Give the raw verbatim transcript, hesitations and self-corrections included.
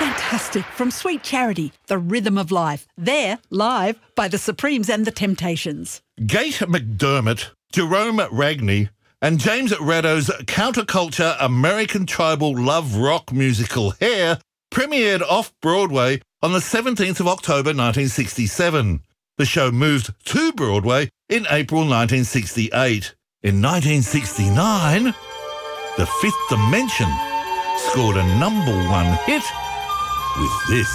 Fantastic. From Sweet Charity, The Rhythm of Life. There, live by the Supremes and the Temptations. Gate McDermott, Jerome Ragney, and James Rado's counterculture American tribal love rock musical Hair premiered off-Broadway on the seventeenth of October nineteen sixty-seven. The show moved to Broadway in April nineteen sixty-eight. In nineteen sixty-nine, The Fifth Dimension scored a number one hit with this.